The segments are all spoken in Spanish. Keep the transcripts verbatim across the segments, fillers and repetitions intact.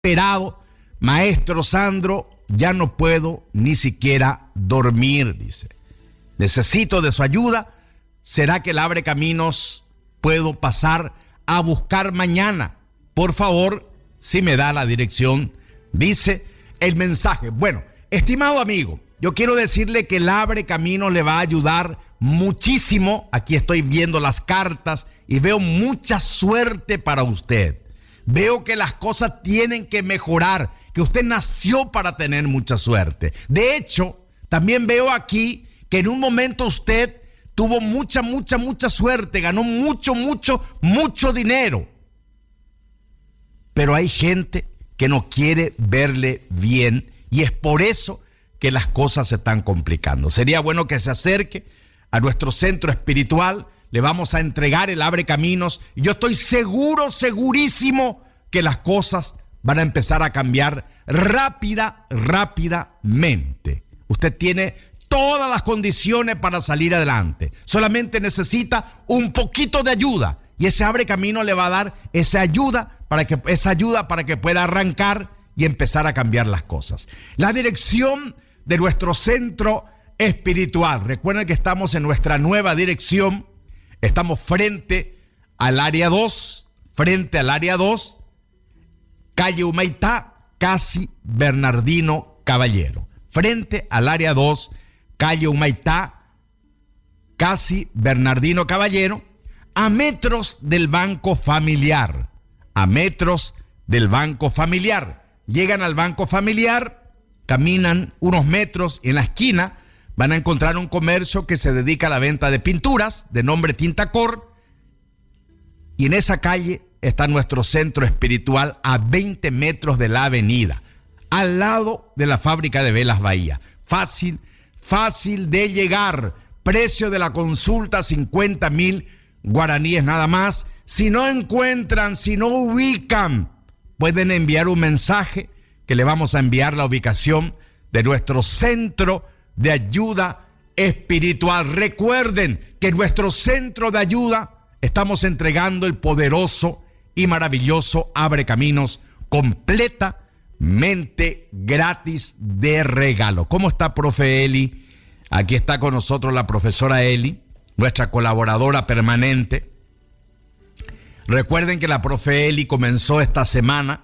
desesperado. Maestro Sandro, ya no puedo ni siquiera dormir, dice. Necesito de su ayuda. ¿Será que el Abre Caminos puedo pasar a buscar mañana? Por favor, si me da la dirección, dice el mensaje. Bueno, estimado amigo, yo quiero decirle que el Abre Caminos le va a ayudar muchísimo. Aquí estoy viendo las cartas y veo mucha suerte para usted. Veo que las cosas tienen que mejorar, que usted nació para tener mucha suerte. De hecho, también veo aquí que en un momento usted tuvo mucha, mucha, mucha suerte, ganó mucho, mucho, mucho dinero. Pero hay gente que no quiere verle bien y es por eso que las cosas se están complicando. Sería bueno que se acerque a nuestro centro espiritual. Le vamos a entregar el Abre Caminos y yo estoy seguro, segurísimo que las cosas van a empezar a cambiar rápida, rápidamente. Usted tiene todas las condiciones para salir adelante. Solamente necesita un poquito de ayuda y ese Abre Camino le va a dar esa ayuda para que, esa ayuda para que pueda arrancar y empezar a cambiar las cosas. La dirección de nuestro centro espiritual. Recuerden que estamos en nuestra nueva dirección. Estamos frente al área dos, frente al área dos, calle Humaitá, casi Bernardino Caballero. Frente al área dos, calle Humaitá, casi Bernardino Caballero, a metros del Banco Familiar. A metros del Banco Familiar. Llegan al Banco Familiar, caminan unos metros y en la esquina van a encontrar un comercio que se dedica a la venta de pinturas de nombre Tintacor. Y en esa calle está nuestro centro espiritual a veinte metros de la avenida, al lado de la fábrica de velas Bahía. Fácil, fácil de llegar. Precio de la consulta cincuenta mil guaraníes nada más. Si no encuentran, si no ubican, pueden enviar un mensaje que le vamos a enviar la ubicación de nuestro centro de ayuda espiritual. Recuerden que en nuestro centro de ayuda estamos entregando el poderoso y maravilloso Abre Caminos completamente gratis de regalo. ¿Cómo está, profe Eli? Aquí está con nosotros la profesora Eli, nuestra colaboradora permanente. Recuerden que la profe Eli comenzó esta semana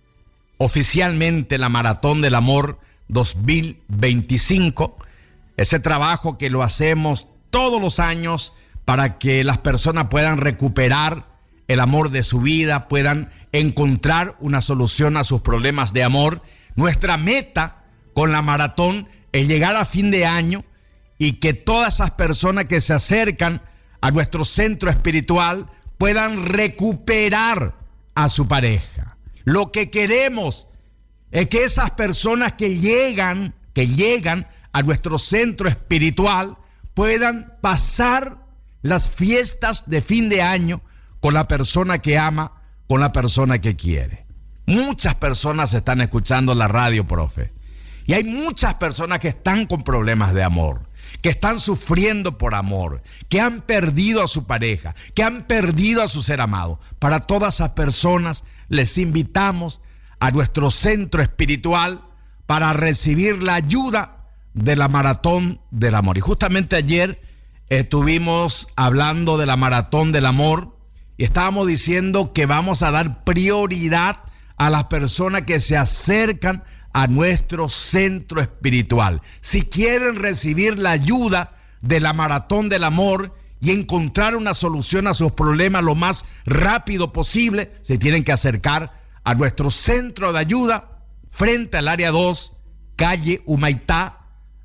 oficialmente la Maratón del Amor dos mil veinticinco, ese trabajo que lo hacemos todos los años para que las personas puedan recuperar el amor de su vida, puedan encontrar una solución a sus problemas de amor. Nuestra meta con la maratón es llegar a fin de año y que todas esas personas que se acercan a nuestro centro espiritual puedan recuperar a su pareja. Lo que queremos es que esas personas que llegan, que llegan a nuestro centro espiritual puedan pasar las fiestas de fin de año con la persona que ama, con la persona que quiere. Muchas personas están escuchando la radio, profe, y hay muchas personas que están con problemas de amor, que están sufriendo por amor, que han perdido a su pareja, que han perdido a su ser amado. Para todas esas personas les invitamos a nuestro centro espiritual para recibir la ayuda de la Maratón del Amor. Y justamente ayer estuvimos hablando de la Maratón del Amor y estábamos diciendo que vamos a dar prioridad a las personas que se acercan a nuestro centro espiritual. Si quieren recibir la ayuda de la Maratón del Amor y encontrar una solución a sus problemas lo más rápido posible, se tienen que acercar a nuestro centro de ayuda frente al área dos, calle Humaitá,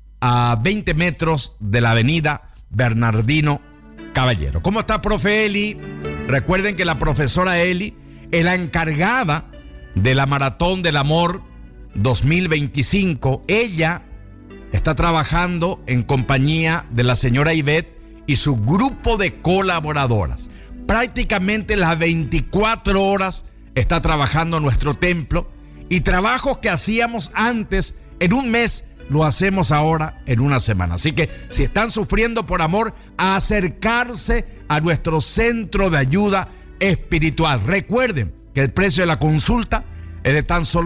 a veinte metros de la avenida Bernardino Caballero. ¿Cómo está, profe Eli? Recuerden que la profesora Eli es la encargada de la Maratón del Amor dos mil veinticinco. Ella está trabajando en compañía de la señora Ivette y su grupo de colaboradoras. Prácticamente las veinticuatro horas está trabajando en nuestro templo, y trabajos que hacíamos antes en un mes lo hacemos ahora en una semana. Así que si están sufriendo por amor, a acercarse a nuestro centro de ayuda espiritual. Recuerden que el precio de la consulta Es de tan solo